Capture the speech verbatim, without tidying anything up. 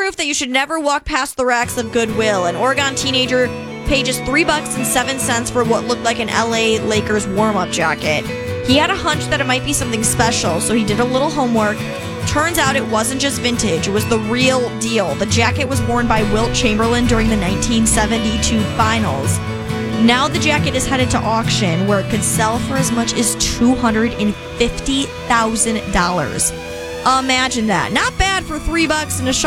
proof that you should never walk past the racks of Goodwill. An Oregon teenager paid just three bucks and seven cents for what looked like an L A Lakers warm-up jacket. He had a hunch that it might be something special, so he did a little homework. Turns out it wasn't just vintage, it was the real deal. The jacket was worn by Wilt Chamberlain during the nineteen seventy-two finals. Now the jacket is headed to auction, where it could sell for as much as two hundred fifty thousand dollars. Imagine that. Not bad for three bucks and a